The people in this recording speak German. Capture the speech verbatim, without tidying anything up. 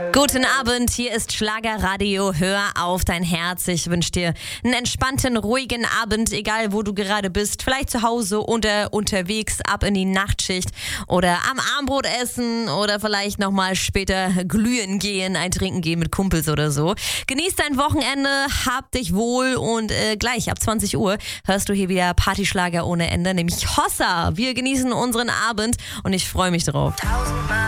Guten Abend, hier ist Schlagerradio. Hör auf dein Herz. Ich wünsche dir einen entspannten, ruhigen Abend, egal wo du gerade bist. Vielleicht zu Hause oder unterwegs, ab in die Nachtschicht oder am Abendbrot essen oder vielleicht nochmal später glühen gehen, ein Trinken gehen mit Kumpels oder so. Genieß dein Wochenende, hab dich wohl und äh, gleich ab zwanzig Uhr hörst du hier wieder Partyschlager ohne Ende, nämlich Hossa. Wir genießen unseren Abend und ich freue mich drauf. Tausendmal